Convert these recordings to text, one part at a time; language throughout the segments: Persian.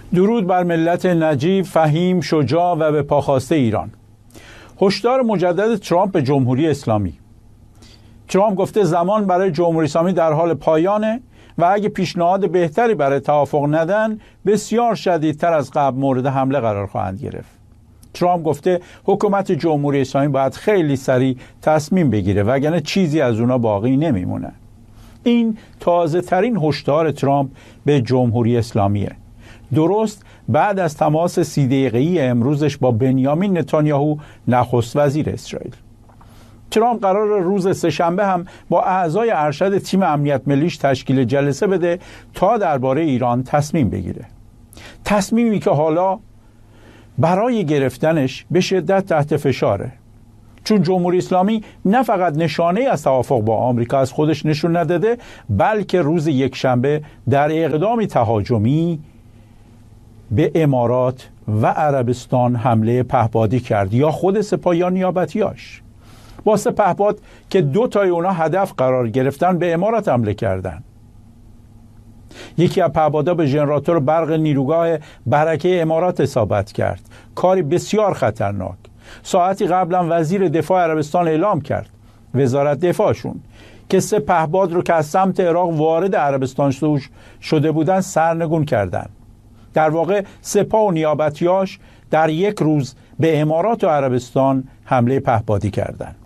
درود بر ملت نجیب، فهیم، شجاع و به پاخواسته ایران. هشدار مجدد ترامپ به جمهوری اسلامی. ترامپ گفته زمان برای جمهوری اسلامی در حال پایانه و اگه پیشنهاد بهتری برای توافق ندن بسیار شدیدتر از قبل مورد حمله قرار خواهند گرفت. ترامپ گفته حکومت جمهوری اسلامی باید خیلی سریع تصمیم بگیره وگرنه چیزی از اونا باقی نمیمونه. این تازه ترین هشدار ترامپ به جمهوری اسلامیه. درست بعد از تماس 30 دقیقه‌ای امروزش با بنیامین نتانیاهو نخست وزیر اسرائیل. ترامپ قرار روز سه‌شنبه هم با اعضای ارشد تیم امنیت ملیش تشکیل جلسه بده تا درباره ایران تصمیم بگیره. تصمیمی که حالا برای گرفتنش به شدت تحت فشاره، چون جمهوری اسلامی نه فقط نشانه از توافق با آمریکا از خودش نشون نداده، بلکه روز یکشنبه در اقدامی تهاجمی به امارات و عربستان حمله پهپادی کرد، یا خود سپاه یا نیابتیاش. با پهپاد که 2 تای اونا هدف قرار گرفتن به امارات حمله کردن. یکی از پهپادها به ژنراتور برق نیروگاه برکه امارات اصابت کرد، کاری بسیار خطرناک. ساعتی قبلا وزیر دفاع عربستان اعلام کرد، وزارت دفاعشون، که 3 پهپاد رو که از سمت عراق وارد عربستان شده بودن سرنگون کردن. در واقع سپاه و نیابتیاش در یک روز به امارات و عربستان حمله پهپادی کردند.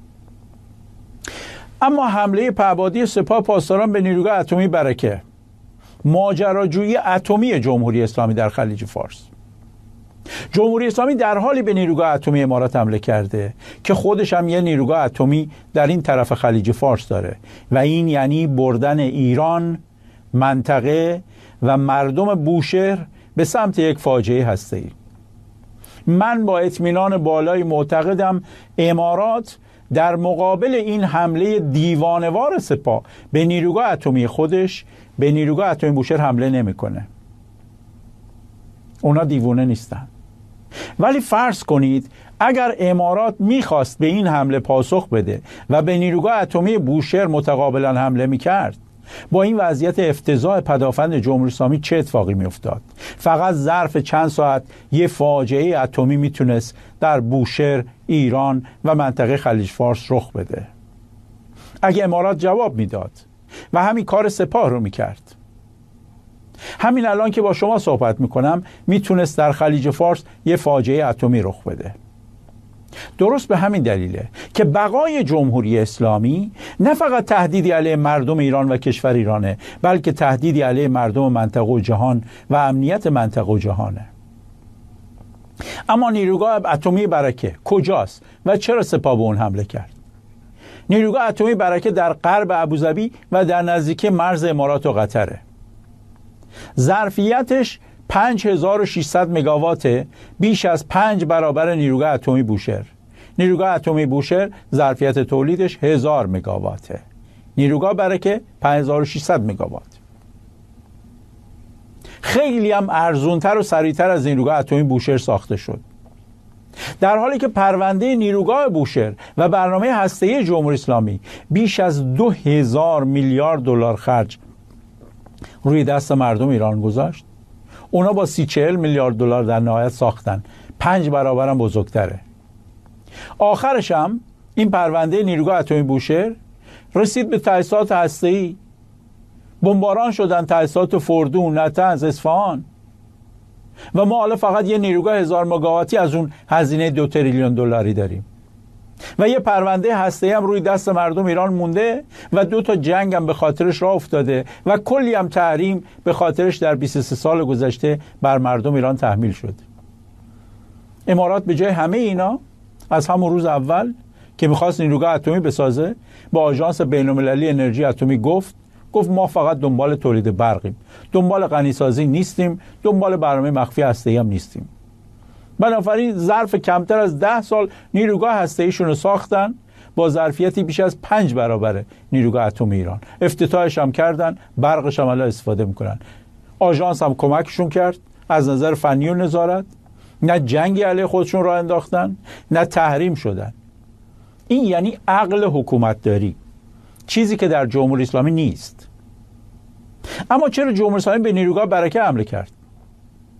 اما حمله پهپادی سپاه پاسداران به نیروگاه اتمی برکه، ماجراجویی اتمی جمهوری اسلامی در خلیج فارس. جمهوری اسلامی در حالی به نیروگاه اتمی امارات حمله کرده که خودش هم یه نیروگاه اتمی در این طرف خلیج فارس داره و این یعنی بردن ایران، منطقه و مردم بوشهر به سمت یک فاجعه هسته‌ای. من با اطمینان بالای معتقدم امارات در مقابل این حمله دیوانه‌وار سپاه به نیروگاه اتمی خودش به نیروگاه اتمی بوشهر حمله نمی‌کنه. اونا دیوانه نیستن. ولی فرض کنید اگر امارات می‌خواست به این حمله پاسخ بده و به نیروگاه اتمی بوشهر متقابلا حمله می‌کرد، با این وضعیت افتضاح پدافند جمهوری اسلامی چه اتفاقی میافتاد؟ فقط ظرف چند ساعت یه فاجعه اتمی میتونست در بوشهر، ایران و منطقه خلیج فارس رخ بده. اگه امارات جواب میداد و همین کار سپاه رو میکرد، همین الان که با شما صحبت میکنم میتونست در خلیج فارس یه فاجعه اتمی رخ بده. درست به همین دلیله که بقای جمهوری اسلامی نه فقط تهدیدی علیه مردم ایران و کشور ایرانه، بلکه تهدیدی علیه مردم منطقه و جهان و امنیت منطقه و جهانه. اما نیروگاه اتمی برکه کجاست و چرا سپاه به اون حمله کرد؟ نیروگاه اتمی برکه در غرب ابوظبی و در نزدیکی مرز امارات و قطره. ظرفیتش 5600 مگاوات، بیش از 5 برابر نیروگاه اتمی بوشهر. نیروگاه اتمی بوشهر ظرفیت تولیدش 1000 مگاواته. نیروگاه برکه 5600 مگاوات. خیلی هم ارزونتر و سریعتر از نیروگاه اتمی بوشهر ساخته شد. در حالی که پرونده نیروگاه بوشهر و برنامه هسته‌ای جمهوری اسلامی بیش از 2000 میلیارد دلار خرج روی دست مردم ایران گذاشت، اونا با 30-40 میلیارد دلار در نهایت ساختن. 5 برابر هم بزرگتره. آخرش هم این پرونده نیروگاه اتمی بوشهر رسید به تأسیسات هسته‌ای. بمباران شدن تأسیسات فردون، نطنز، اصفهان. و ما حالا فقط یه نیروگاه 1000 مگاواتی از اون هزینه 2 تریلیون دلاری داریم. و یه پرونده هسته‌ای هم روی دست مردم ایران مونده و 2 تا جنگ هم به خاطرش راه افتاده و کلی هم تحریم به خاطرش در 23 سال گذشته بر مردم ایران تحمیل شد. امارات به جای همه اینا از همون روز اول که می‌خواست نیروگاه اتمی بسازه با آژانس بین‌المللی انرژی اتمی گفت ما فقط دنبال تولید برقیم، دنبال غنیسازی نیستیم، دنبال برنامه مخفی هسته‌ای هم نیستیم. بنابراین ظرف کمتر از 10 سال نیروگاه هسته‌ایشون رو ساختن با ظرفیتی بیش از 5 برابر نیروگاه اتمی ایران. افتتاحش هم کردن، برقش هم الان استفاده میکنن. آژانس هم کمکشون کرد از نظر فنی و نظارت. نه جنگی علیه خودشون راه انداختن، نه تحریم شدن. این یعنی عقل حکومت داری، چیزی که در جمهوری اسلامی نیست. اما چرا جمهوری اسلامی به نیروگاه برکه حمله کرد؟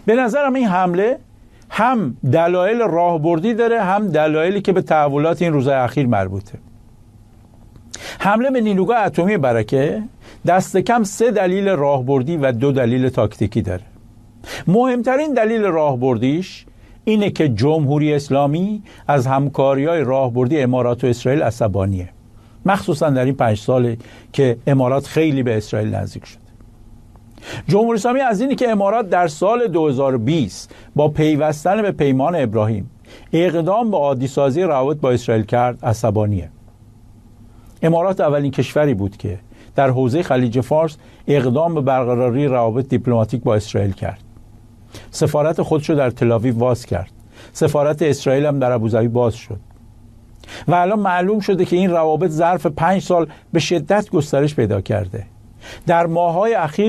به نظرم این حمله هم دلایل راهبردی داره، هم دلایلی که به تحولات این روزهای اخیر مربوطه. حمله به نیروگاه اتمی برکه دست کم 3 دلیل راهبردی و 2 دلیل تاکتیکی داره. مهمترین دلیل راهبردیش اینه که جمهوری اسلامی از همکاری‌های راهبردی امارات و اسرائیل عصبانیه، مخصوصا در این 5 سال که امارات خیلی به اسرائیل نزدیک شده. جمهوری اسلامی از اینی که امارات در سال 2020 با پیوستن به پیمان ابراهیم اقدام به عادی سازی روابط با اسرائیل کرد عصبانیه. امارات اولین کشوری بود که در حوزه خلیج فارس اقدام به برقراری روابط دیپلماتیک با اسرائیل کرد. سفارت خودش رو در تل‌آویو باز کرد. سفارت اسرائیل هم در ابوظبی باز شد. و الان معلوم شده که این روابط ظرف 5 سال به شدت گسترش پیدا کرده. در ماه‌های اخیر